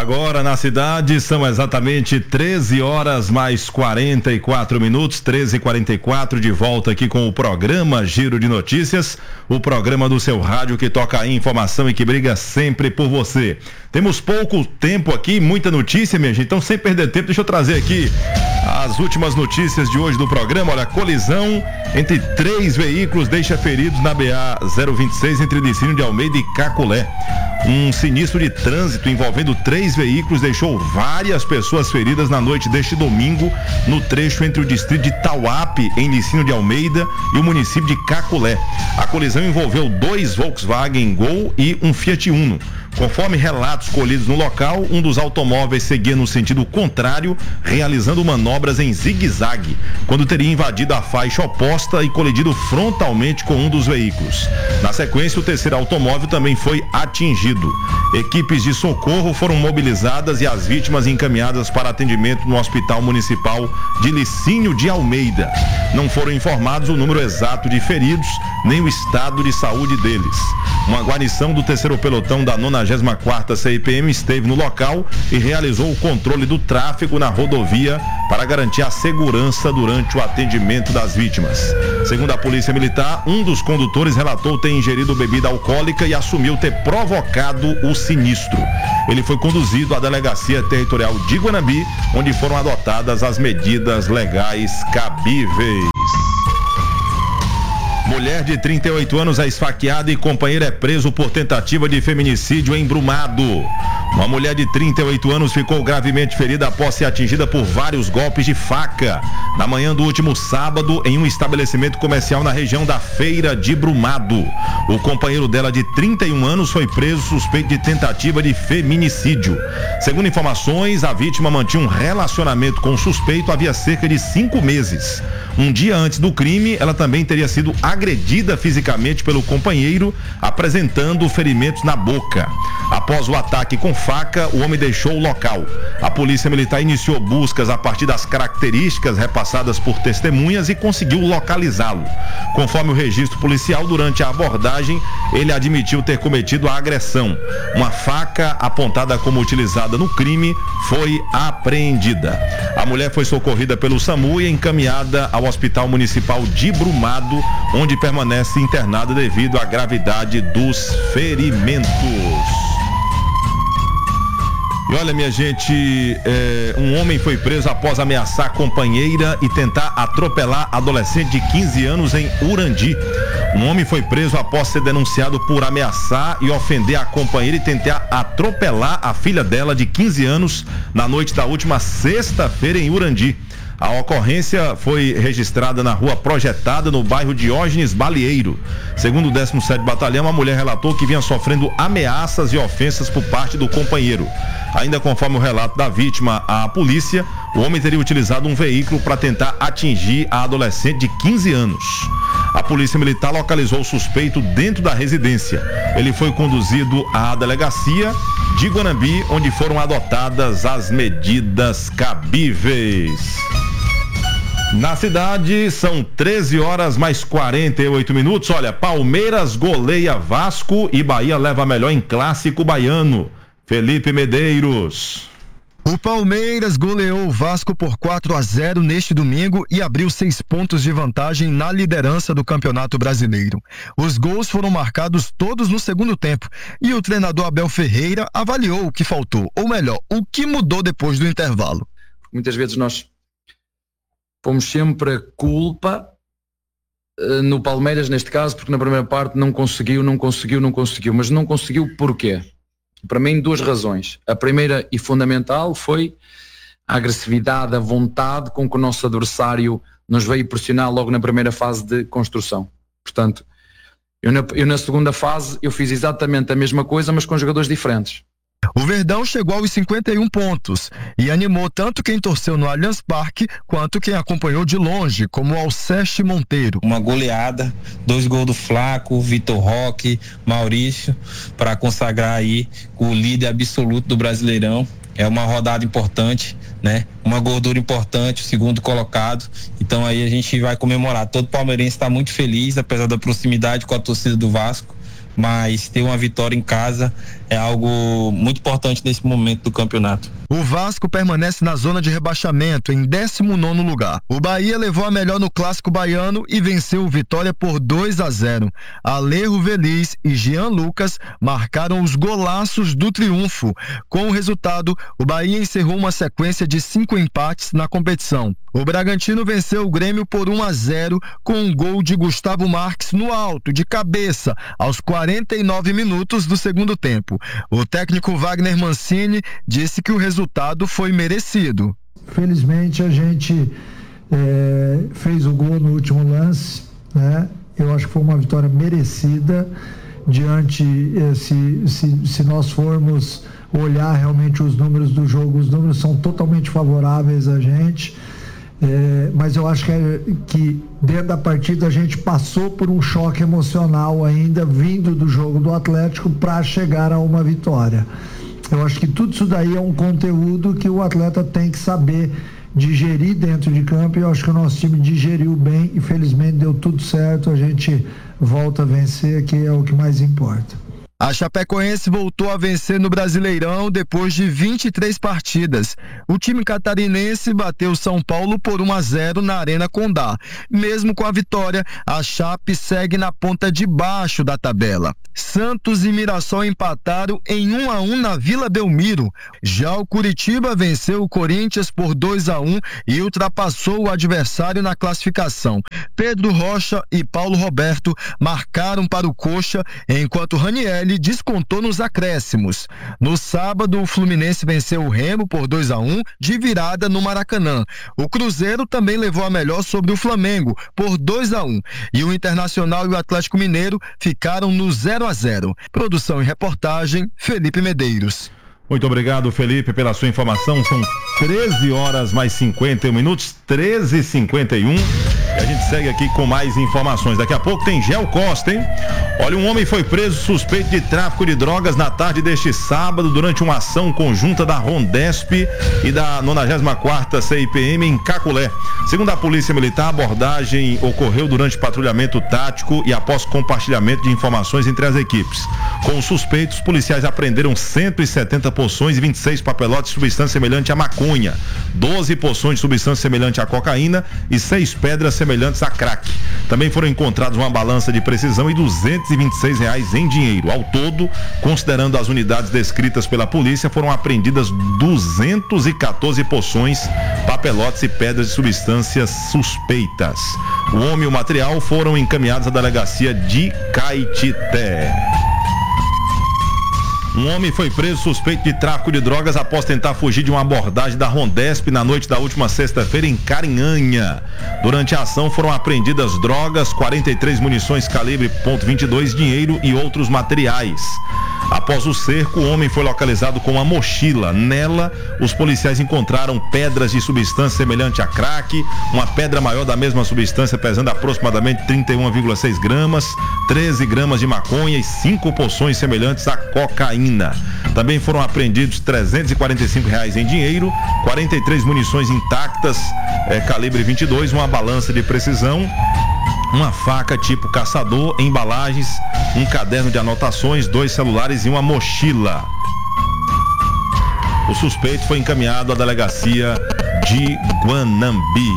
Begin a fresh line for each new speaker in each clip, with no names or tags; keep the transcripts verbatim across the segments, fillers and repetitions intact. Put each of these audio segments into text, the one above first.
Agora na cidade são exatamente treze horas mais quarenta e quatro minutos, treze e quarenta e quatro, de volta aqui com o programa Giro de Notícias, o programa do seu rádio que toca a informação e que briga sempre por você. Temos pouco tempo aqui, muita notícia, minha gente, então sem perder tempo, deixa eu trazer aqui as últimas notícias de hoje do programa. Olha, colisão entre três veículos deixa feridos na B A zero vinte e seis entre Licínio de Almeida e Caculé. Um sinistro de trânsito envolvendo três veículos deixou várias pessoas feridas na noite deste domingo no trecho entre o distrito de Tauape, em Licínio de Almeida, e o município de Caculé. A colisão envolveu dois Volkswagen Gol e um Fiat Uno. Conforme relatos colhidos no local, um dos automóveis seguia no sentido contrário, realizando manobras em zigue-zague, quando teria invadido a faixa oposta e colidido frontalmente com um dos veículos. Na sequência, o terceiro automóvel também foi atingido. Equipes de socorro foram mobilizadas e as vítimas encaminhadas para atendimento no Hospital Municipal de Licínio de Almeida. Não foram informados o número exato de feridos, nem o estado de saúde deles. Uma guarnição do terceiro pelotão da nonagésima quarta C I P M esteve no local e realizou o controle do tráfego na rodovia para garantir a segurança durante o atendimento das vítimas. Segundo a Polícia Militar, um dos condutores relatou ter ingerido bebida alcoólica e assumiu ter provocado o sinistro. Ele foi conduzido à Delegacia Territorial de Guanabi, onde foram adotadas as medidas legais cabíveis. Mulher de trinta e oito anos é esfaqueada e companheiro é preso por tentativa de feminicídio em Brumado. Uma mulher de trinta e oito anos ficou gravemente ferida após ser atingida por vários golpes de faca na manhã do último sábado em um estabelecimento comercial na região da Feira de Brumado. O companheiro dela de trinta e um anos foi preso suspeito de tentativa de feminicídio. Segundo informações, a vítima mantinha um relacionamento com o suspeito havia cerca de cinco meses. Um dia antes do crime, ela também teria sido agredida fisicamente pelo companheiro, apresentando ferimentos na boca. Após o ataque com faca, o homem deixou o local. A Polícia Militar iniciou buscas a partir das características repassadas por testemunhas e conseguiu localizá-lo. Conforme o registro policial, durante a abordagem, ele admitiu ter cometido a agressão. Uma faca apontada como utilizada no crime foi apreendida. A mulher foi socorrida pelo SAMU e encaminhada ao Hospital Municipal de Brumado, onde permanece internada devido à gravidade dos ferimentos. E olha, minha gente, é, um homem foi preso após ameaçar a companheira e tentar atropelar adolescente de quinze anos em Urandi. Um homem foi preso após ser denunciado por ameaçar e ofender a companheira e tentar atropelar a filha dela de quinze anos na noite da última sexta-feira em Urandi. A ocorrência foi registrada na rua Projetada, no bairro Diógenes Balieiro. Segundo o décimo sétimo Batalhão, a mulher relatou que vinha sofrendo ameaças e ofensas por parte do companheiro. Ainda conforme o relato da vítima à polícia, o homem teria utilizado um veículo para tentar atingir a adolescente de quinze anos. A Polícia Militar localizou o suspeito dentro da residência. Ele foi conduzido à delegacia de Guanabi, onde foram adotadas as medidas cabíveis. Na cidade são treze horas mais quarenta e oito minutos. Olha, Palmeiras goleia Vasco e Bahia leva a melhor em clássico baiano. Felipe Medeiros.
O Palmeiras goleou o Vasco por quatro a zero neste domingo e abriu seis pontos de vantagem na liderança do Campeonato Brasileiro. Os gols foram marcados todos no segundo tempo e o treinador Abel Ferreira avaliou o que faltou, ou melhor, o que mudou depois do intervalo.
Muitas vezes nós pomos sempre a culpa uh, no Palmeiras, neste caso, porque na primeira parte não conseguiu, não conseguiu, não conseguiu. Mas não conseguiu porquê? Para mim, duas razões. A primeira e fundamental foi a agressividade, a vontade com que o nosso adversário nos veio pressionar logo na primeira fase de construção. Portanto, eu na, eu na segunda fase eu fiz exatamente a mesma coisa, mas com jogadores diferentes.
O Verdão chegou aos cinquenta e um pontos e animou tanto quem torceu no Allianz Parque quanto quem acompanhou de longe, como o Alceste Monteiro.
Uma goleada, dois gols do Flaco, Vitor Roque, Maurício, para consagrar aí o líder absoluto do Brasileirão. É uma rodada importante, né? Uma gordura importante, o segundo colocado. Então aí a gente vai comemorar. Todo palmeirense está muito feliz, apesar da proximidade com a torcida do Vasco. mas ter uma vitória em casa é algo muito importante nesse momento do campeonato.
O Vasco permanece na zona de rebaixamento, em décimo nono lugar. O Bahia levou a melhor no Clássico Baiano e venceu o Vitória por dois a zero. Alejo Veliz e Jean Lucas marcaram os golaços do triunfo. Com o resultado, o Bahia encerrou uma sequência de cinco empates na competição. O Bragantino venceu o Grêmio por um a zero com um gol de Gustavo Marques no alto, de cabeça, aos quarenta e nove minutos do segundo tempo. O técnico Wagner Mancini disse que o resultado foi merecido.
Felizmente a gente é, fez o gol no último lance, né? Eu acho que foi uma vitória merecida diante, se, se, se nós formos olhar realmente os números do jogo, os números são totalmente favoráveis a gente. É, mas eu acho que, é, que dentro da partida a gente passou por um choque emocional ainda vindo do jogo do Atlético para chegar a uma vitória. Eu acho que tudo isso daí é um conteúdo que o atleta tem que saber digerir dentro de campo, e eu acho que o nosso time digeriu bem e felizmente deu tudo certo, a gente volta a vencer, que é o que mais importa.
A Chapecoense voltou a vencer no Brasileirão depois de vinte e três partidas. O time catarinense bateu São Paulo por um a zero na Arena Condá. Mesmo com a vitória, a Chape segue na ponta de baixo da tabela. Santos e Mirassol empataram em um a um na Vila Belmiro. Já o Curitiba venceu o Corinthians por dois a um e ultrapassou o adversário na classificação. Pedro Rocha e Paulo Roberto marcaram para o Coxa, enquanto Ranieri descontou nos acréscimos. No sábado, o Fluminense venceu o Remo por dois a um de virada no Maracanã. O Cruzeiro também levou a melhor sobre o Flamengo por dois a um e o Internacional e o Atlético Mineiro ficaram no zero a zero. Produção e reportagem, Felipe Medeiros.
Muito obrigado, Felipe, pela sua informação. São treze horas mais cinquenta e um minutos, treze e cinquenta e um. E a gente segue aqui com mais informações. Daqui a pouco tem Gel Costa, hein? Olha, um homem foi preso suspeito de tráfico de drogas na tarde deste sábado durante uma ação conjunta da Rondesp e da nonagésima quarta C I P M em Caculé. Segundo a Polícia Militar, a abordagem ocorreu durante patrulhamento tático e após compartilhamento de informações entre as equipes. Com os suspeitos, policiais apreenderam cento e setenta porções e vinte e seis papelotes de substância semelhante à maconha, doze porções de substância semelhante à cocaína e seis pedras semelhantes a crack. Também foram encontrados uma balança de precisão e duzentos e vinte e seis reais em dinheiro. Ao todo, considerando as unidades descritas pela polícia, foram apreendidas duzentas e quatorze porções, papelotes e pedras de substâncias suspeitas. O homem e o material foram encaminhados à delegacia de Caetité. Um homem foi preso suspeito de tráfico de drogas após tentar fugir de uma abordagem da Rondesp na noite da última sexta-feira em Carinhanha. Durante a ação foram apreendidas drogas, quarenta e três munições calibre ponto vinte e dois, dinheiro e outros materiais. Após o cerco, o homem foi localizado com uma mochila. Nela, os policiais encontraram pedras de substância semelhante a crack, uma pedra maior da mesma substância pesando aproximadamente trinta e um vírgula seis gramas, treze gramas de maconha e cinco porções semelhantes a cocaína. Também foram apreendidos trezentos e quarenta e cinco reais em dinheiro, quarenta e três munições intactas, é, calibre vinte e dois, uma balança de precisão, uma faca tipo caçador, embalagens, um caderno de anotações, dois celulares e uma mochila. O suspeito foi encaminhado à delegacia de Guanambi.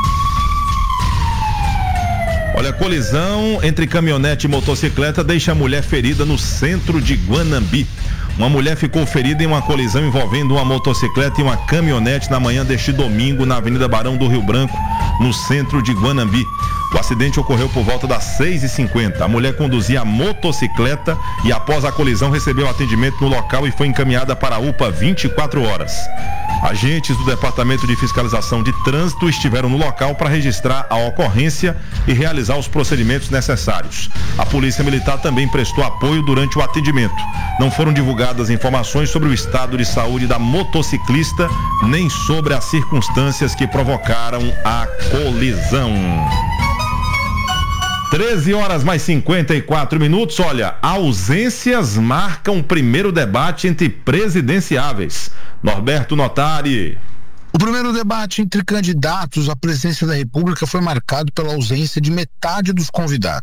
Olha, a colisão entre caminhonete e motocicleta deixa a mulher ferida no centro de Guanambi. Uma mulher ficou ferida em uma colisão envolvendo uma motocicleta e uma caminhonete na manhã deste domingo na Avenida Barão do Rio Branco, no centro de Guanambi. O acidente ocorreu por volta das seis e cinquenta. A mulher conduzia a motocicleta e após a colisão recebeu atendimento no local e foi encaminhada para a U P A vinte e quatro horas. Agentes do Departamento de Fiscalização de Trânsito estiveram no local para registrar a ocorrência e realizar os procedimentos necessários. A Polícia Militar também prestou apoio durante o atendimento. Não foram divulgadas informações sobre o estado de saúde da motociclista, nem sobre as circunstâncias que provocaram a colisão. treze horas mais cinquenta e quatro minutos. Olha, ausências marcam o primeiro debate entre presidenciáveis. Norberto Notari.
O primeiro debate entre candidatos à presidência da República foi marcado pela ausência de metade dos convidados.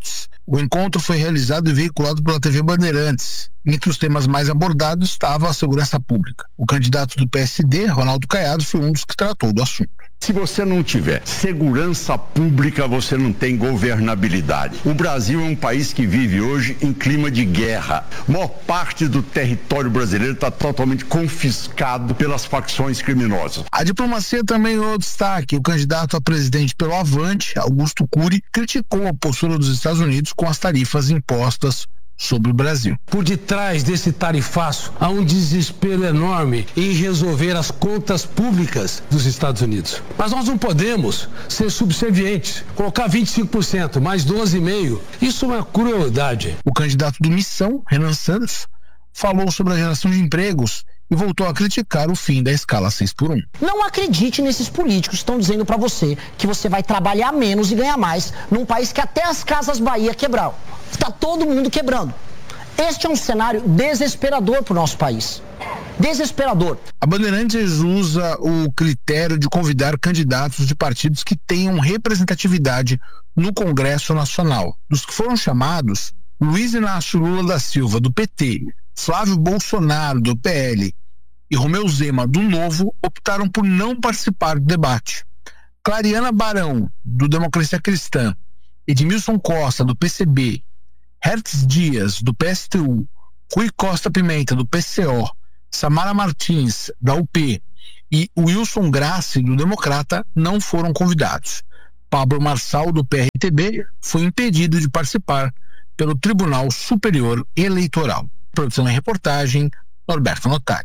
O encontro foi realizado e veiculado pela T V Bandeirantes. Entre os temas mais abordados estava a segurança pública. O candidato do P S D, Ronaldo Caiado, foi um dos que tratou do assunto.
Se você não tiver segurança pública, você não tem governabilidade. O Brasil é um país que vive hoje em clima de guerra. A maior parte do território brasileiro está totalmente confiscado pelas facções criminosas.
A diplomacia também ganhou destaque. O candidato a presidente pelo Avante, Augusto Cury, criticou a postura dos Estados Unidos com as tarifas impostas sobre o Brasil.
Por detrás desse tarifaço há um desespero enorme em resolver as contas públicas dos Estados Unidos. Mas nós não podemos ser subservientes, colocar vinte e cinco por cento mais doze vírgula cinco por cento. Isso é uma crueldade.
O candidato do Missão, Renan Santos, falou sobre a geração de empregos e voltou a criticar o fim da escala seis por um.
Não acredite nesses políticos que estão dizendo para você que você vai trabalhar menos e ganhar mais num país que até as Casas Bahia quebraram. Está todo mundo quebrando. Este é um cenário desesperador para o nosso país. Desesperador.
A Bandeirantes usa o critério de convidar candidatos de partidos que tenham representatividade no Congresso Nacional. Dos que foram chamados, Luiz Inácio Lula da Silva, do P T, Flávio Bolsonaro, do P L, e Romeu Zema, do Novo, optaram por não participar do debate. Clariana Barão, do Democracia Cristã, Edmilson Costa, do P C B, Hertz Dias, do P S T U, Rui Costa Pimenta, do P C O, Samara Martins, da U P, e Wilson Grassi, do Democrata, não foram convidados. Pablo Marçal, do P R T B, foi impedido de participar pelo Tribunal Superior Eleitoral. Produção e reportagem, Norberto Notari.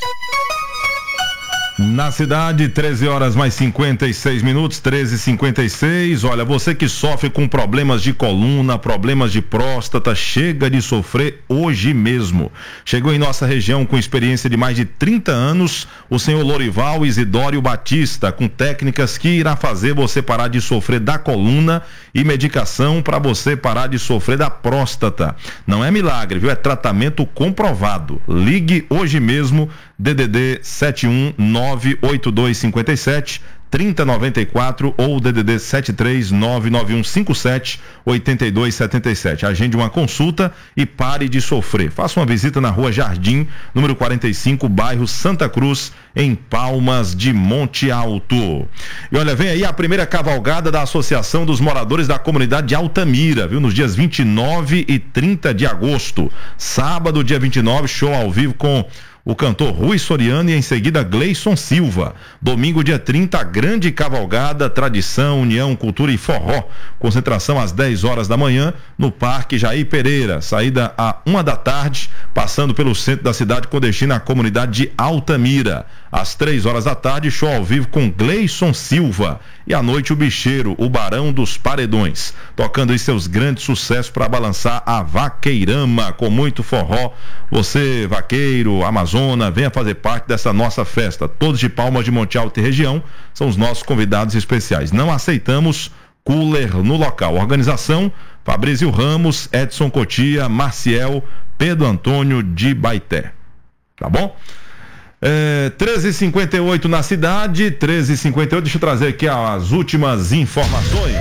Na cidade, treze horas mais cinquenta e seis minutos, treze e cinquenta e seis. Olha, você que sofre com problemas de coluna, problemas de próstata, chega de sofrer hoje mesmo. Chegou em nossa região com experiência de mais de trinta anos, o senhor Lorival Isidório Batista, com técnicas que irá fazer você parar de sofrer da coluna e medicação para você parar de sofrer da próstata. Não é milagre, viu? É tratamento comprovado. Ligue hoje mesmo, D D D sete um nove oito dois cinco sete trinta noventa e quatro ou D D D sete três nove nove um cinco sete oito dois sete sete. Agende uma consulta e pare de sofrer. Faça uma visita na Rua Jardim, número quarenta e cinco, bairro Santa Cruz, em Palmas de Monte Alto. E olha, vem aí a primeira cavalgada da Associação dos Moradores da Comunidade de Altamira, viu? Nos dias vinte e nove e trinta de agosto. Sábado, dia vinte e nove, show ao vivo com o cantor Rui Soriano e em seguida Gleison Silva. Domingo, dia trinta, grande cavalgada, tradição, união, cultura e forró. Concentração às dez horas da manhã no Parque Jair Pereira. Saída à uma da tarde, passando pelo centro da cidade com destino à comunidade de Altamira. Às três horas da tarde, show ao vivo com Gleison Silva. E à noite, o bicheiro, o Barão dos Paredões, tocando aí seus grandes sucessos para balançar a Vaqueirama com muito forró. Você, vaqueiro, Amazona, venha fazer parte dessa nossa festa. Todos de Palmas de Monte Alto e região são os nossos convidados especiais. Não aceitamos cooler no local. Organização: Fabrício Ramos, Edson Cotia, Marciel, Pedro Antônio de Baité. Tá bom? É, treze e cinquenta e oito na cidade, treze e cinquenta e oito. Deixa eu trazer aqui as últimas informações.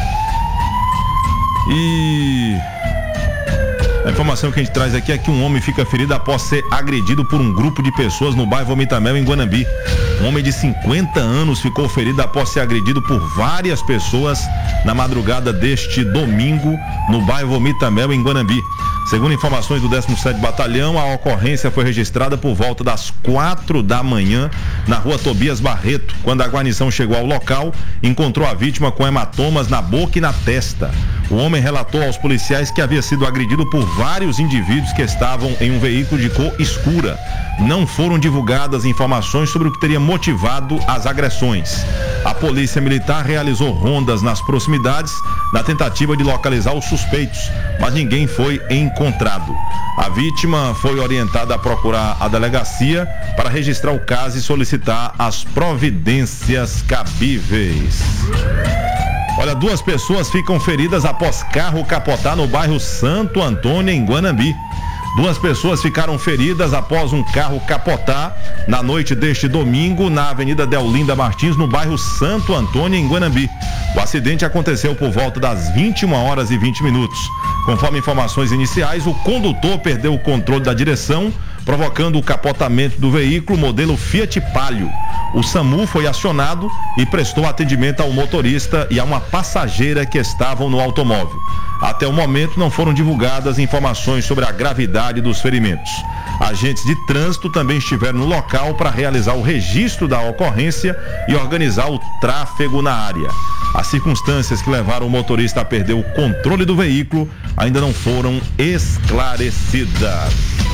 E a informação que a gente traz aqui é que um homem fica ferido após ser agredido por um grupo de pessoas no bairro Vomitamel, em Guanambi. Um homem de cinquenta anos ficou ferido após ser agredido por várias pessoas na madrugada deste domingo no bairro Vomitamel, em Guanambi. Segundo informações do décimo sétimo Batalhão, a ocorrência foi registrada por volta das quatro da manhã na rua Tobias Barreto. Quando a guarnição chegou ao local, encontrou a vítima com hematomas na boca e na testa. O homem relatou aos policiais que havia sido agredido por vários indivíduos que estavam em um veículo de cor escura. Não foram divulgadas informações sobre o que teria motivado as agressões. A polícia militar realizou rondas nas proximidades na tentativa de localizar os suspeitos, mas ninguém foi encontrado. A vítima foi orientada a procurar a delegacia para registrar o caso e solicitar as providências cabíveis. Olha, duas pessoas ficam feridas após carro capotar no bairro Santo Antônio, em Guanambi. Duas pessoas ficaram feridas após um carro capotar na noite deste domingo na Avenida Deolinda Martins, no bairro Santo Antônio, em Guanambi. O acidente aconteceu por volta das vinte e uma horas e vinte minutos. Conforme informações iniciais, o condutor perdeu o controle da direção, provocando o capotamento do veículo modelo Fiat Palio. O SAMU foi acionado e prestou atendimento ao motorista e a uma passageira que estavam no automóvel. Até o momento não foram divulgadas informações sobre a gravidade dos ferimentos. Agentes de trânsito também estiveram no local para realizar o registro da ocorrência e organizar o tráfego na área. As circunstâncias que levaram o motorista a perder o controle do veículo ainda não foram esclarecidas.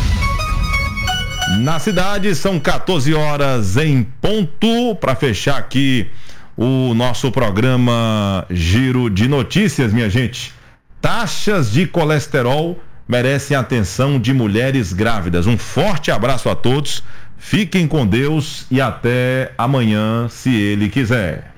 Na cidade, são quatorze horas em ponto, para fechar aqui o nosso programa Giro de Notícias, minha gente. Taxas de colesterol merecem a atenção de mulheres grávidas. Um forte abraço a todos, fiquem com Deus e até amanhã, se Ele quiser.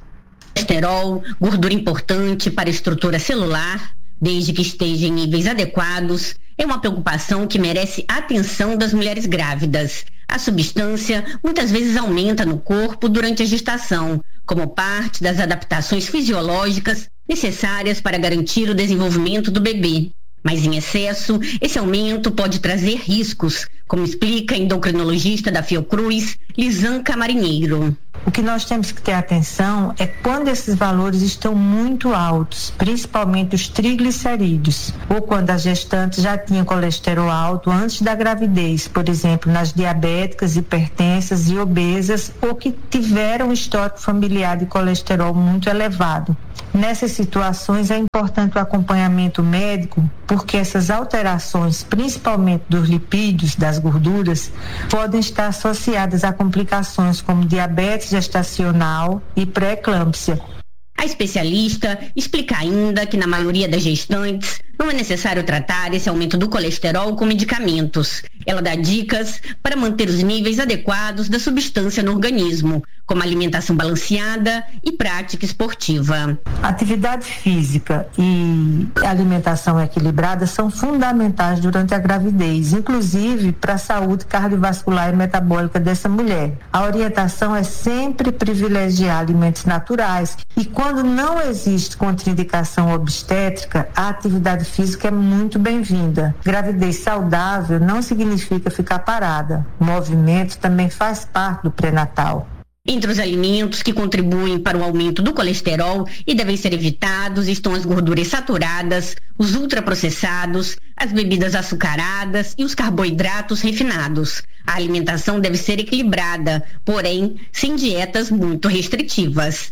Colesterol, gordura importante para a estrutura celular, desde que esteja em níveis adequados, é uma preocupação que merece atenção das mulheres grávidas. A substância muitas vezes aumenta no corpo durante a gestação, como parte das adaptações fisiológicas necessárias para garantir o desenvolvimento do bebê. Mas em excesso, esse aumento pode trazer riscos, como explica a endocrinologista da Fiocruz, Lisanca Marinheiro.
O que nós temos que ter atenção é quando esses valores estão muito altos, principalmente os triglicerídeos, ou quando as gestantes já tinham colesterol alto antes da gravidez, por exemplo, nas diabéticas, hipertensas e obesas, ou que tiveram um histórico familiar de colesterol muito elevado. Nessas situações é importante o acompanhamento médico, porque essas alterações, principalmente dos lipídios, das gorduras, podem estar associadas a complicações como diabetes gestacional e pré-eclâmpsia.
A especialista explica ainda que na maioria das gestantes não é necessário tratar esse aumento do colesterol com medicamentos. Ela dá dicas para manter os níveis adequados da substância no organismo, como alimentação balanceada e prática esportiva.
Atividade física e alimentação equilibrada são fundamentais durante a gravidez, inclusive para a saúde cardiovascular e metabólica dessa mulher. A orientação é sempre privilegiar alimentos naturais e quando não existe contraindicação obstétrica, a atividade física é muito bem-vinda. Gravidez saudável não significa ficar parada. O movimento também faz parte do pré-natal.
Entre os alimentos que contribuem para o aumento do colesterol e devem ser evitados estão as gorduras saturadas, os ultraprocessados, as bebidas açucaradas e os carboidratos refinados. A alimentação deve ser equilibrada, porém, sem dietas muito restritivas.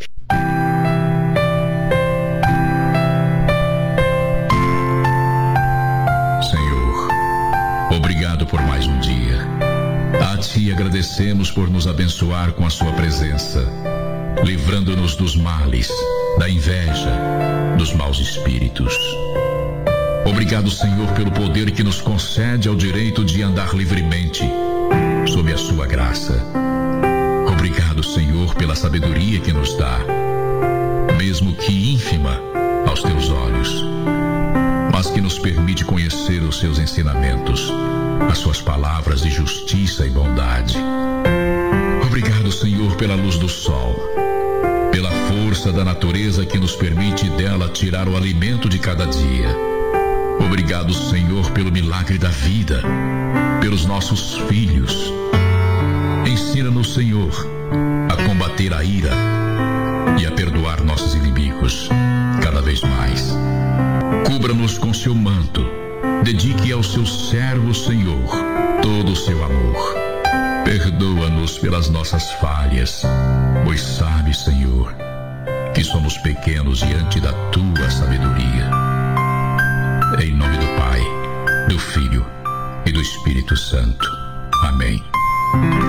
Senhor, obrigado por mais um dia. A Ti agradecemos por nos abençoar com a Sua presença, livrando-nos dos males, da inveja, dos maus espíritos. Obrigado, Senhor, pelo poder que nos concede ao direito de andar livremente, sob a Sua graça. Obrigado, Senhor, pela sabedoria que nos dá, mesmo que ínfima aos Teus olhos, mas que nos permite conhecer os Seus ensinamentos, as Suas palavras de justiça e bondade. Obrigado, Senhor, pela luz do sol, pela força da natureza que nos permite dela tirar o alimento de cada dia. Obrigado, Senhor, pelo milagre da vida, pelos nossos filhos. Ensina-nos, Senhor, a combater a ira e a perdoar nossos inimigos cada vez mais. Cubra-nos com seu manto. Dedique ao seu servo, Senhor, todo o seu amor. Perdoa-nos pelas nossas falhas, pois sabe, Senhor, que somos pequenos diante da Tua sabedoria. Em nome do Pai, do Filho e do Espírito Santo. Amém.